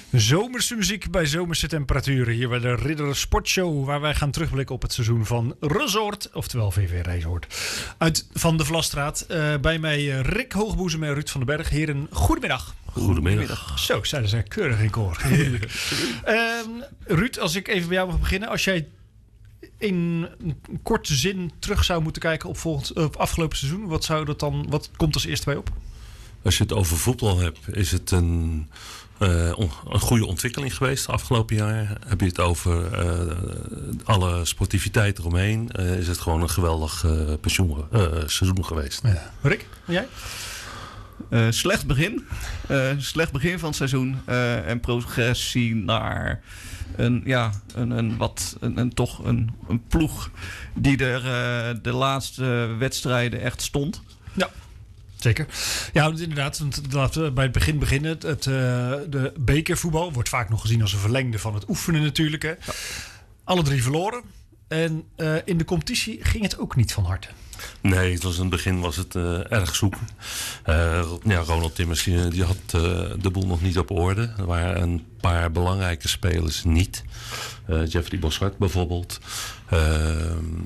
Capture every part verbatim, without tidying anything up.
Zomerse muziek bij zomerse temperaturen. Hier bij de Ridder Sportshow, waar wij gaan terugblikken op het seizoen van Resort, oftewel V V Resort. Uit Van de Vlasstraat. Uh, bij mij uh, Rick Hoogboezem en Ruud van den Berg. Heren, goedemiddag. Goedemiddag. Zo, zeiden ze keurig in koor. uh, Ruud, als ik even bij jou mag beginnen. Als jij in een korte zin terug zou moeten kijken op, volgend, op afgelopen seizoen, wat zou dat dan? Wat komt als eerste bij op? Als je het over voetbal hebt, is het een, uh, on, een goede ontwikkeling geweest de afgelopen jaar. Heb je het over uh, alle sportiviteit eromheen, uh, is het gewoon een geweldig uh, pensioen, uh, seizoen geweest. Ja. Rick, jij? Uh, slecht begin. Uh, slecht begin van het seizoen. Uh, en progressie naar een, ja, een, een, wat, een, een, toch een, een ploeg die er uh, de laatste wedstrijden echt stond. Ja. Zeker. Ja, inderdaad. Want laten we bij het begin beginnen. Het, het, uh, de bekervoetbal wordt vaak nog gezien als een verlengde van het oefenen natuurlijk. Hè. Ja. Alle drie verloren. En uh, in de competitie ging het ook niet van harte. Nee, het was in het begin was het uh, erg zoeken. Uh, ja, Ronald Timmers die, die had uh, de boel nog niet op orde. Er waren een paar belangrijke spelers niet. Uh, Jeffrey Boschart bijvoorbeeld. Uh,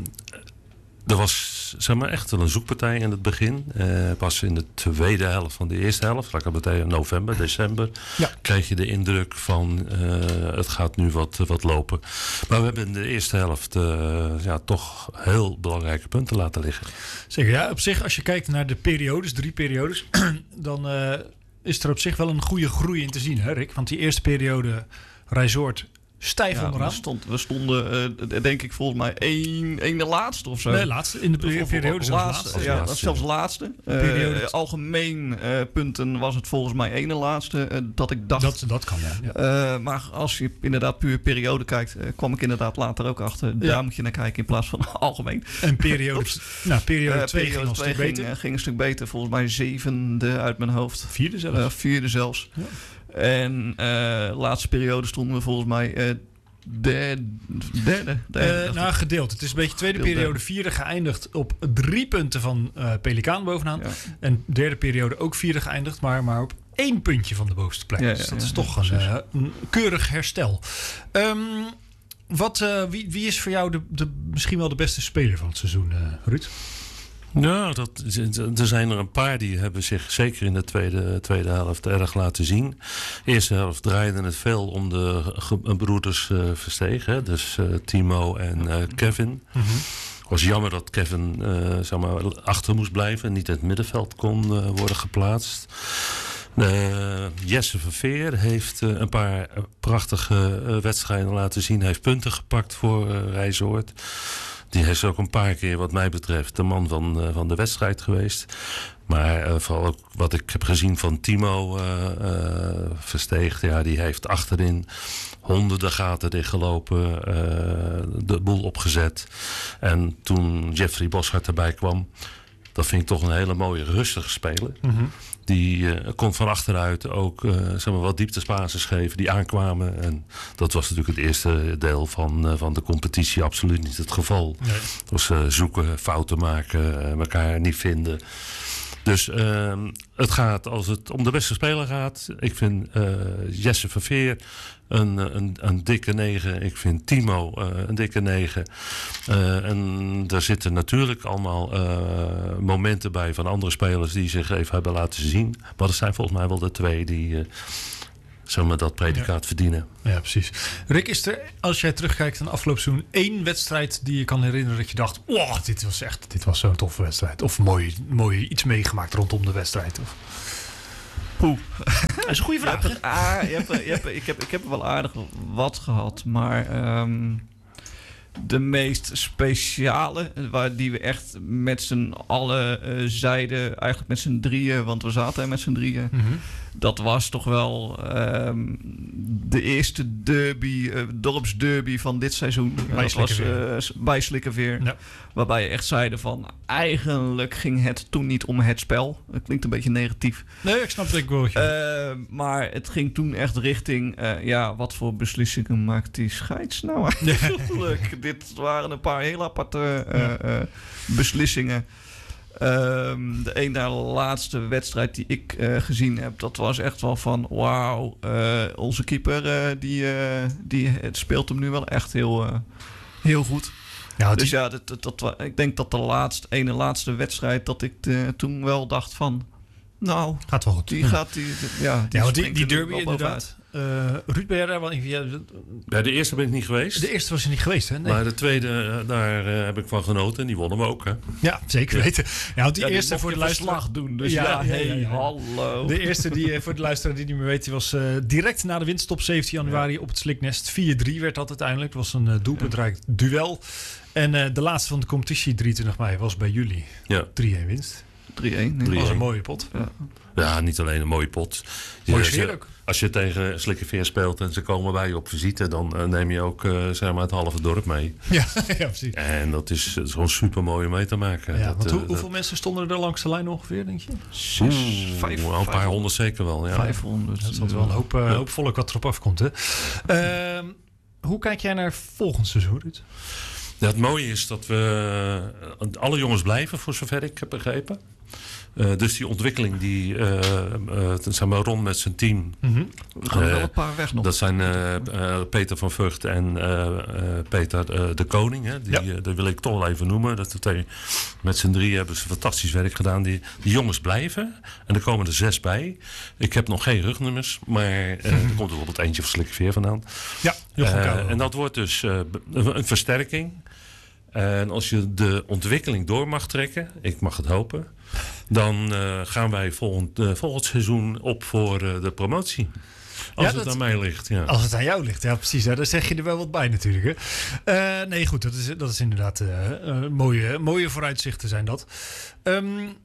Er was zeg maar, echt wel een zoekpartij in het begin. Uh, pas in de tweede helft van de eerste helft, lekker november, december, ja. kreeg je de indruk van uh, het gaat nu wat, wat lopen. Maar we hebben in de eerste helft uh, ja, toch heel belangrijke punten laten liggen. Zeker, ja. Op zich, als je kijkt naar de periodes, drie periodes, dan uh, is er op zich wel een goede groei in te zien, hè, Rick? Want die eerste periode, Resort, stijf ja, onderaan. We, stond, we stonden, uh, denk ik, volgens mij één, één de laatste of zo. Nee, laatste. In de periode, periode zelfs laatste. laatste. Ja, laatste. zelfs laatste. Uh, algemeen uh, punten was het volgens mij één de laatste. Uh, dat ik dacht. Dat, dat kan, ja. ja. Uh, maar als je inderdaad puur periode kijkt, uh, kwam ik inderdaad later ook achter. Daar ja. moet je naar kijken in plaats van algemeen. En periode nou, periode twee uh, ging een stuk beter. Ging, ging een stuk beter. Volgens mij zevende uit mijn hoofd. Vierde zelfs. Uh, vierde zelfs. Ja. En uh, laatste periode stonden we volgens mij Uh, Derde, derde, derde uh, nou, gedeeld. Het is een beetje tweede periode derde. vierde geëindigd op drie punten van uh, Pelikaan bovenaan. Ja. En derde periode ook vierde geëindigd, maar, maar op één puntje van de bovenste plek. Ja, ja, dus dat ja, is ja, toch ja, een, uh, een keurig herstel. Um, wat, uh, wie, wie is voor jou de, de, misschien wel de beste speler van het seizoen, uh, Ruud? Ja, dat, er zijn er een paar die hebben zich zeker in de tweede, tweede helft erg laten zien. De eerste helft draaide het veel om de ge- broeders uh, Versteeg. Hè? Dus uh, Timo en uh, Kevin. Mm-hmm. Het was jammer dat Kevin uh, zeg maar, achter moest blijven en niet in het middenveld kon uh, worden geplaatst. Uh, Jesse Verveer heeft uh, een paar prachtige uh, wedstrijden laten zien. Hij heeft punten gepakt voor uh, Resort. Die is ook een paar keer, wat mij betreft, de man van, uh, van de wedstrijd geweest. Maar uh, vooral ook wat ik heb gezien van Timo uh, uh, Versteeg. Ja, die heeft achterin honderden gaten dichtgelopen. Uh, de boel opgezet. En toen Jeffrey Boschart erbij kwam, dat vind ik toch een hele mooie, rustige speler. Mm-hmm. Die uh, kon van achteruit ook uh, zeg maar wat dieptesbasis geven, die aankwamen. En dat was natuurlijk het eerste deel van, uh, van de competitie absoluut niet het geval. Nee. Het was uh, zoeken, fouten maken, uh, elkaar niet vinden. Dus uh, het gaat, als het om de beste speler gaat, ik vind uh, Jesse Verveer een, een, een dikke negen. Ik vind Timo uh, een dikke negen. Uh, en daar zitten natuurlijk allemaal uh, momenten bij van andere spelers die zich even hebben laten zien. Maar dat zijn volgens mij wel de twee die uh, zeg maar, dat predicaat ja. verdienen. Ja, precies. Rick, is er, als jij terugkijkt aan afgelopen seizoen, één wedstrijd die je kan herinneren dat je dacht, wow, dit was echt, dit was zo'n toffe wedstrijd. Of mooi, mooi iets meegemaakt rondom de wedstrijd? Of... Poeh. Dat is een goede vraag. Je hebt a- je hebt, je hebt, ik, heb, ik heb er wel aardig wat gehad, maar um, de meest speciale, waar die we echt met z'n allen uh, zeiden, eigenlijk met z'n drieën, want we zaten er met z'n drieën. Mm-hmm. Dat was toch wel um, de eerste derby, uh, dorpsderby van dit seizoen. Bij dat was uh, bij Slikkerveer. Ja. Waarbij je echt zeiden van, eigenlijk ging het toen niet om het spel. Dat klinkt een beetje negatief. Nee, ik snap het ik wel. Uh, maar het ging toen echt richting, uh, ja, wat voor beslissingen maakt die scheids nou eigenlijk? Dit waren een paar heel aparte uh, uh, beslissingen. Um, de een na laatste wedstrijd die ik uh, gezien heb, dat was echt wel van wauw. Uh, onze keeper uh, die, uh, die speelt hem nu wel echt heel, uh, heel goed. Ja, dus die... ja, dat, dat, dat, ik denk dat de laatste, ene laatste wedstrijd dat ik uh, toen wel dacht van nou, gaat wel goed. Die gaat die, die ja, die, ja, die, die derby inderdaad. Uh, Ruud, ben jij daar wel in? Ja, ja, de eerste ben ik niet geweest. De eerste was je niet geweest, hè? Nee. Maar de tweede, daar uh, heb ik van genoten. En die wonnen we ook, hè? Ja, zeker ja. weten. Ja, want die ja, eerste voor de luisteraar doen. Dus ja, ja, hey, ja, ja. hallo. De eerste die uh, voor de luisteraar die niet meer weet, die was uh, direct na de winststop zeventien januari ja. op het Sliknest. vier drie werd dat uiteindelijk. Het was een uh, doelpuntrijk ja. duel. En uh, de laatste van de competitie, drieëntwintig mei, was bij jullie. Ja. drie-een winst. drie-een. Dat was een mooie pot. Ja. Ja, niet alleen een mooie pot. Mooie sfeer ook. Als je tegen Slikkeveer speelt en ze komen bij je op visite, dan uh, neem je ook uh, zeg maar het halve dorp mee. Ja, ja precies. En dat is, dat is gewoon super mooi om mee te maken. Ja, dat, want uh, hoe, dat... hoeveel mensen stonden er langs de lijn ongeveer, denk je? Zes, vijf, wel een paar honderd zeker wel. Ja. vijfhonderd. Dat is wel een hoop, uh, ja. hoop volk wat erop afkomt. Hè? Uh, hoe kijk jij naar volgend seizoen, Ruud? Ja, het mooie is dat we uh, alle jongens blijven, voor zover ik heb begrepen. Uh, dus die ontwikkeling die uh, uh, zeg maar Ron met zijn team. Mm-hmm. Er gaan uh, wel een paar weg nog. Dat zijn uh, uh, Peter van Vught en uh, uh, Peter uh, de Koning. Hè? Die, ja. uh, dat wil ik toch wel even noemen. Dat twee, met z'n drie hebben ze fantastisch werk gedaan. Die, die jongens blijven. En er komen er zes bij. Ik heb nog geen rugnummers. Maar uh, er komt er bijvoorbeeld eentje van Slikkeveer vandaan. Ja, uh, en dat wordt dus uh, een versterking. En als je de ontwikkeling door mag trekken, ik mag het hopen, dan uh, gaan wij volgend, uh, volgend seizoen op voor uh, de promotie. Als ja, het dat, aan mij ligt. Ja. Als het aan jou ligt, ja precies. Hè. Daar zeg je er wel wat bij natuurlijk. Hè. Uh, nee, goed, dat is, dat is inderdaad uh, uh, mooie, mooie vooruitzichten zijn dat. Um,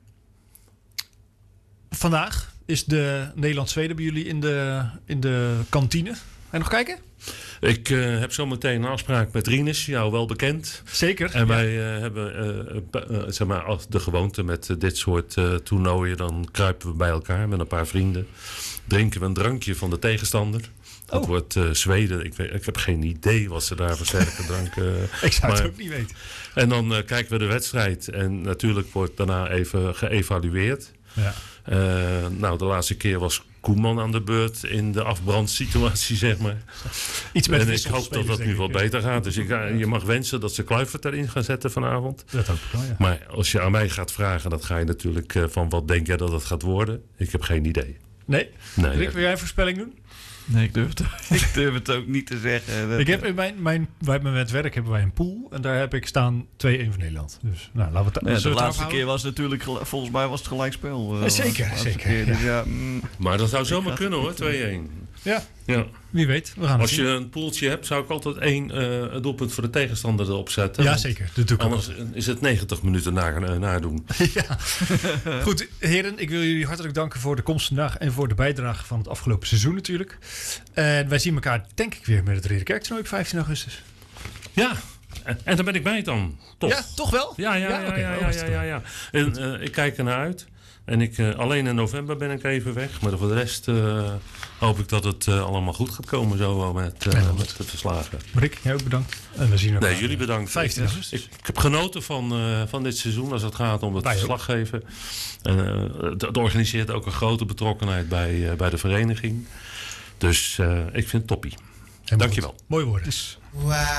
vandaag is de Nederland-Zweden bij jullie in de, in de kantine. Ga je nog kijken? Ik uh, heb zometeen een afspraak met Rinus, jou wel bekend. Zeker. En wij uh, hebben uh, uh, zeg maar, de gewoonte met uh, dit soort uh, toernooien. Dan kruipen we bij elkaar met een paar vrienden. Drinken we een drankje van de tegenstander. Dat oh. wordt uh, Zweden. Ik, weet, ik heb geen idee wat ze daar voor sterke drank... Uh, ik zou maar, het ook niet weten. En dan uh, kijken we de wedstrijd. En natuurlijk wordt daarna even geëvalueerd. Ja. Uh, nou, de laatste keer was Koeman aan de beurt in de afbrandsituatie, zeg maar. Iets met en ik hoop dat dat nu wel beter gaat. Dus ik, je mag wensen dat ze Kluivert erin gaan zetten vanavond. Dat hoop ik wel, ja. Maar als je aan mij gaat vragen, dan ga je natuurlijk uh, van wat denk jij dat het gaat worden? Ik heb geen idee. Nee? nee Rick, wil jij een voorspelling doen? Nee, ik durf, het, ik durf het ook niet te zeggen. Dat ik heb in mijn, mijn, bij mijn werk hebben wij een pool. En daar heb ik staan twee-een voor Nederland. Dus nou, laten we het ja, De laatste keer was het natuurlijk, volgens mij was het gelijkspel. Uh, zeker, zeker. Keer, ja. Dus ja, mm, maar dat zou zomaar kunnen hoor, twee-een. Ja. ja, wie weet. We gaan Als zien. je een poeltje hebt, zou ik altijd één uh, doelpunt voor de tegenstander erop zetten. Ja, zeker. Dat doe ik anders ook. Is het negentig minuten nadoen. Ja. Goed, heren. Ik wil jullie hartelijk danken voor de komst vandaag. En voor de bijdrage van het afgelopen seizoen natuurlijk. En wij zien elkaar denk ik weer met het Ridderkerktoernooi op vijftien augustus. Ja. En, en daar ben ik bij dan. Toch? Ja, toch wel? Ja, ja, ja. ja, okay, ja, ja, ja, ja, ja. En uh, ik kijk ernaar uit. En ik, uh, alleen in november ben ik even weg. Maar voor de rest uh, hoop ik dat het uh, allemaal goed gaat komen zo met, uh, ja, met de verslagen. Rick, jij ook bedankt. En we zien elkaar. Nee, jullie bedankt. vijftien augustus. Ik, ik heb genoten van, uh, van dit seizoen als het gaat om het Wij verslag geven. En, uh, het, het organiseert ook een grote betrokkenheid bij, uh, bij de vereniging. Dus uh, ik vind het toppie. Dankjewel. Mooi woorden. Dus, wow.